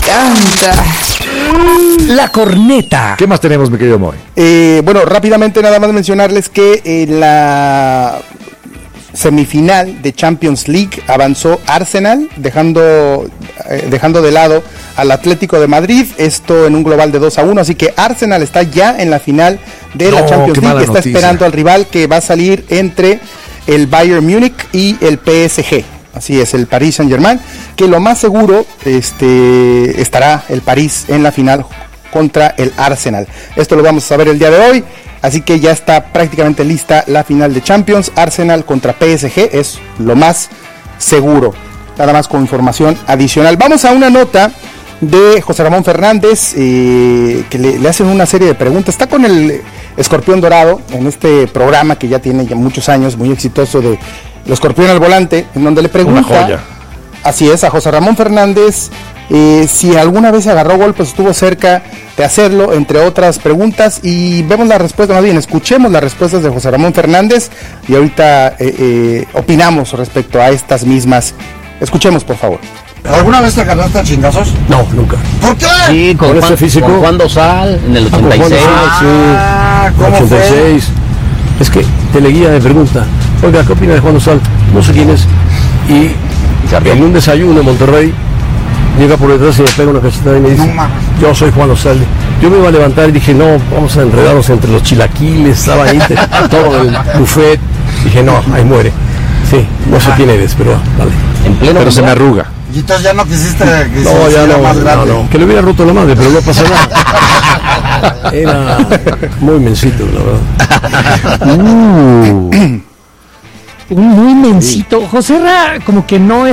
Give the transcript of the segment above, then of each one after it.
encanta. La corneta. ¿Qué más tenemos, mi querido Moy? Bueno, rápidamente nada más mencionarles que en la semifinal de Champions League avanzó Arsenal, dejando de lado al Atlético de Madrid, esto en un global de 2-1, así que Arsenal está ya en la final de la Champions League, está esperando al rival que va a salir entre el Bayern Múnich y el PSG. Así es, el Paris Saint-Germain, que lo más seguro estará el París en la final contra el Arsenal. Esto lo vamos a saber el día de hoy, así que ya está prácticamente lista la final de Champions. Arsenal contra PSG es lo más seguro, nada más con información adicional. Vamos a una nota de José Ramón Fernández, que le hacen una serie de preguntas. Está con el Escorpión Dorado en este programa que ya tiene ya muchos años, muy exitoso, de El Escorpión al Volante, en donde le pregunta, así es, a José Ramón Fernández, si alguna vez agarró golpes, estuvo cerca de hacerlo, entre otras preguntas, y vemos la respuesta, más bien, escuchemos las respuestas de José Ramón Fernández, y ahorita opinamos respecto a estas mismas. Escuchemos, por favor. ¿Alguna vez te agarraste a chingazos? No, nunca. ¿Por qué? Sí, con ese físico. Con Juan Dosal en el 86. ¿Cómo 86. fue? Es que Teleguía me pregunta, oiga, ¿qué opina de Juan Dosal? No sé quién es. Y en un desayuno en Monterrey, llega por detrás y me pega una cachetada y me dice, yo soy Juan Dosal. Yo me iba a levantar y dije, no, vamos a enredarnos entre los chilaquiles, estaba ahí todo el buffet. Dije, no, ahí muere. Sí, no sé quién eres, pero dale. En pleno pero se me arruga. Y entonces ya no quisiste que No, ya no, más grande. no, que le hubiera roto la madre, pero no pasa nada. Era muy mensito, la verdad. Un muy mensito. José Ra, como que no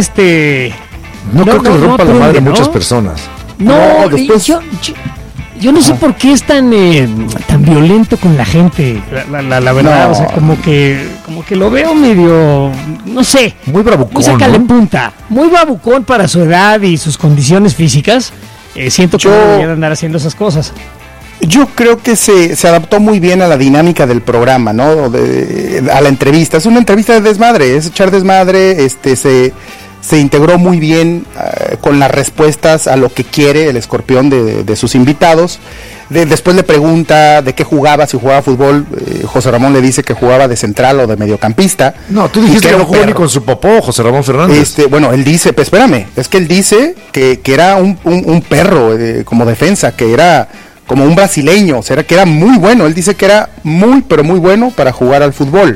No creo que le rompa la madre a muchas personas. No, después... yo no sé por qué es tan violento con la gente, la verdad, No. o sea, como que lo veo medio, no sé, Muy bravucón, muy sacarle ¿no? punta, muy babucón para su edad y sus condiciones físicas. Siento que no debería andar haciendo esas cosas. Yo creo que se adaptó muy bien a la dinámica del programa, ¿no? A la entrevista. Es una entrevista de desmadre, es echar desmadre, se integró muy bien con las respuestas a lo que quiere el Escorpión de sus invitados. Después le pregunta de qué jugaba, si jugaba fútbol. José Ramón le dice que jugaba de central o de mediocampista. No, tú dijiste que no jugó ni con su popó, José Ramón Fernández. Bueno, él dice, pues espérame, es que él dice que era un perro como defensa, que era como un brasileño, o sea, que era muy bueno. Él dice que era muy, pero muy bueno para jugar al fútbol.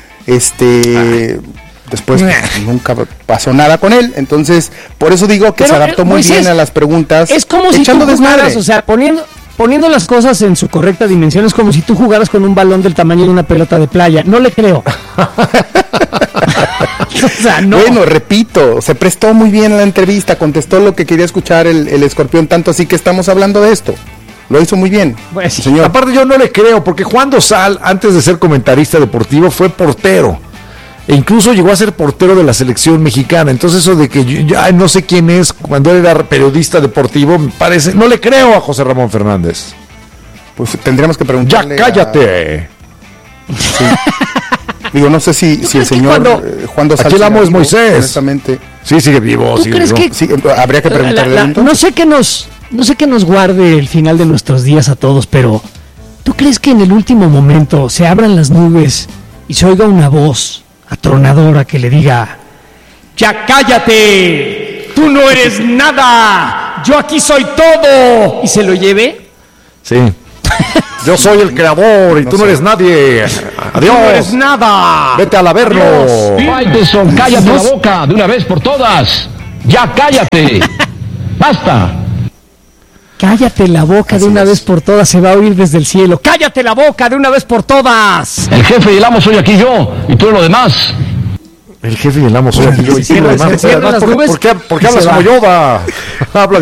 Después nunca pasó nada con él, entonces por eso digo que pero, se adaptó muy bien a las preguntas. Es como si tú jugaras, desmadre. o sea, poniendo las cosas en su correcta dimensión, es como si tú jugaras con un balón del tamaño de una pelota de playa. No le creo. O sea, no. Bueno, repito, se prestó muy bien a la entrevista, contestó lo que quería escuchar el Escorpión, tanto así que estamos hablando de esto. Lo hizo muy bien, pues, señor. Aparte yo no le creo, porque Juan Dosal, antes de ser comentarista deportivo, fue portero. E incluso llegó a ser portero de la selección mexicana. Entonces eso de que yo no sé quién es cuando él era periodista deportivo, me parece, no le creo a José Ramón Fernández. Pues tendríamos que preguntarle. Ya cállate. Sí. Digo, no sé si el señor Juan Dosal. Aquí el amo es Moisés. Honestamente. Sí, sigue vivo. ¿Tú sigue crees vivo. que Sí, habría que preguntarle. no sé qué nos guarde el final de nuestros días a todos, pero ¿tú crees que en el último momento se abran las nubes y se oiga una voz atronadora que le diga: ¡ya cállate! ¡Tú no eres nada! ¡Yo aquí soy todo! ¿Y se lo lleve? Sí. Yo soy el creador y tú no eres nadie. Adiós. ¡Tú no eres nada! Vete al averno. Faitelson, cállate la boca de una vez por todas. Ya cállate. Basta. Cállate la boca de una vez por todas, se va a oír desde el cielo. ¡Cállate la boca de una vez por todas! El jefe y el amo soy aquí yo y tú lo demás. El jefe y el amo soy aquí yo. Se cierran las nubes ¿Por qué y hablas se como va. Yoda? Habla